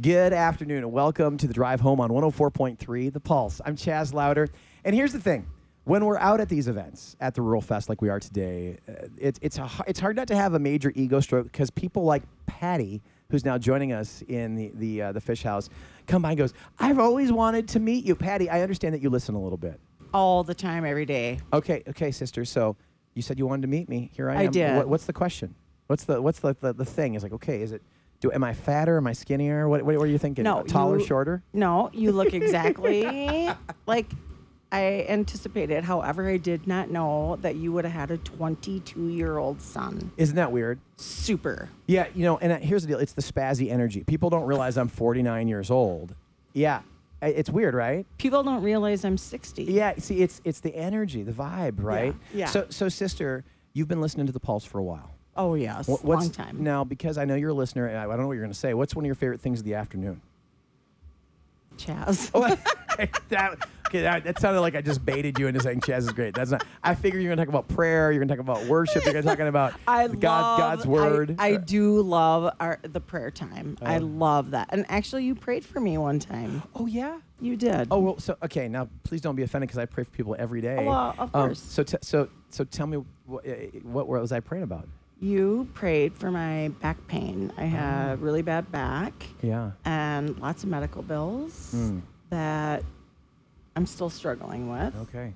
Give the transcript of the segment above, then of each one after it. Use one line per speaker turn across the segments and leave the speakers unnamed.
Good afternoon and welcome to the Drive Home on 104.3 The Pulse. I'm Chaz Louder. And here's the thing. When we're out at these events, at the Rural Fest like we are today, it's hard not to have a major ego stroke because people like Patty, who's now joining us in the Fish House, come by and goes, I've always wanted to meet you. Patty, I understand that you listen a little bit.
All the time, every day.
Okay, sister. So you said you wanted to meet me. Here I am.
I did.
What's the question? What's the thing? It's like, okay, am I fatter? Am I skinnier? What are you thinking?
No,
Taller, shorter?
No, you look exactly like I anticipated. However, I did not know that you would have had a 22-year-old son.
Isn't that weird?
Super.
Yeah, and here's the deal. It's the spazzy energy. People don't realize I'm 49 years old. Yeah, it's weird, right?
People don't realize I'm 60.
Yeah, see, it's the energy, the vibe, right?
Yeah.
So, sister, you've been listening to The Pulse for a while.
Oh, yes. Long time.
Now, because I know you're a listener, I don't know what you're going to say. What's one of your favorite things of the afternoon?
Chaz.
Oh, that sounded like I just baited you into saying Chaz is great. That's not. I figure you're going to talk about prayer. You're going to talk about worship. You're going to talk about God's word.
I do love the prayer time. I love that. And actually, you prayed for me one time.
Oh yeah,
you did.
Oh well. So okay, now please don't be offended because I pray for people every day.
Well, of course.
So tell me what was I praying about?
You prayed for my back pain. I had really bad back.
Yeah.
And lots of medical bills that I'm still struggling with.
Okay.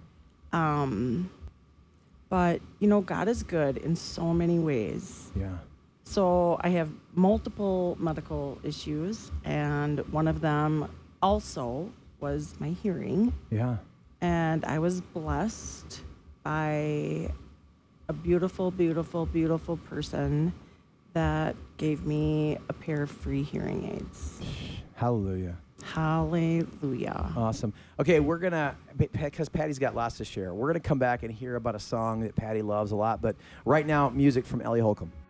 But, God is good in so many ways.
Yeah.
So I have multiple medical issues, and one of them also was my hearing.
Yeah.
And I was blessed by a beautiful, beautiful, beautiful person that gave me a pair of free hearing aids.
Hallelujah.
Hallelujah.
Awesome. Okay, we're going to, because Patty's got lots to share, we're going to come back and hear about a song that Patty loves a lot. But right now, music from Ellie Holcomb.